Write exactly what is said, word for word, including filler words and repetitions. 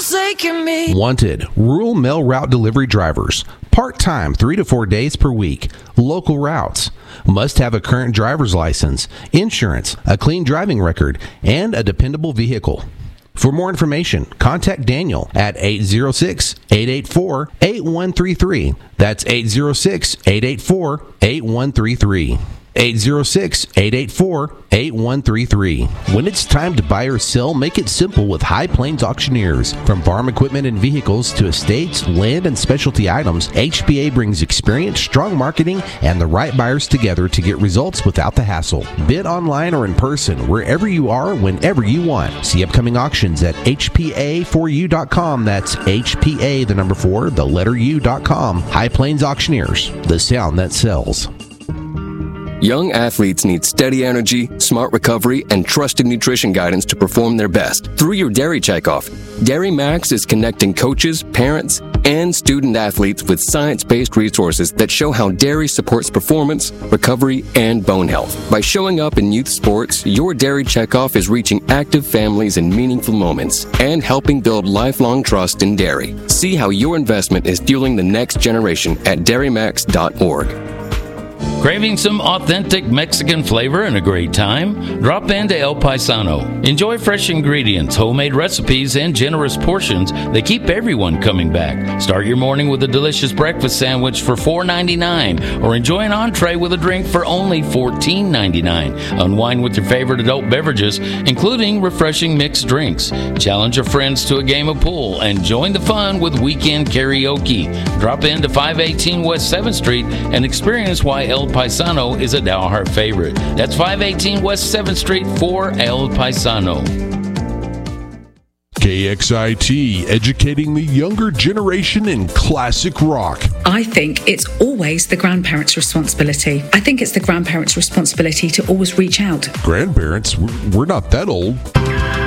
forsaken me. Wanted, rural mail route delivery drivers. Part-time, three to four days per week. Local routes. Must have a current driver's license, insurance, a clean driving record, and a dependable vehicle. For more information, contact Daniel at eight zero six, eight eight four, eight one three three. That's eight zero six, eight eight four, eight one three three. eight zero six, eight eight four, eight one three three. When it's time to buy or sell, make it simple with High Plains Auctioneers. From farm equipment and vehicles to estates, land, and specialty items, H P A brings experience, strong marketing, and the right buyers together to get results without the hassle. Bid online or in person, wherever you are, whenever you want. See upcoming auctions at H P A four U dot com. That's H P A, the number four, the letter U dot com. High Plains Auctioneers, the sound that sells. Young athletes need steady energy, smart recovery, and trusted nutrition guidance to perform their best through your Dairy Checkoff. Dairy Max is connecting coaches, parents, and student athletes with science-based resources that show how dairy supports performance, recovery, and bone health. By showing up in youth sports, your Dairy Checkoff is reaching active families in meaningful moments and helping build lifelong trust in dairy. See how your investment is fueling the next generation at dairy max dot org. Craving some authentic Mexican flavor and a great time? Drop into El Paisano. Enjoy fresh ingredients, homemade recipes, and generous portions that keep everyone coming back. Start your morning with a delicious breakfast sandwich for four ninety-nine, or enjoy an entree with a drink for only fourteen ninety-nine. Unwind with your favorite adult beverages, including refreshing mixed drinks. Challenge your friends to a game of pool and join the fun with weekend karaoke. Drop into five eighteen West seventh Street and experience why El Paisano is a Dalhart favorite. That's five eighteen West seventh Street for El Paisano. K X I T, educating the younger generation in classic rock. I think it's always the grandparents' responsibility. I think it's the grandparents' responsibility to always reach out. Grandparents? We're not that old.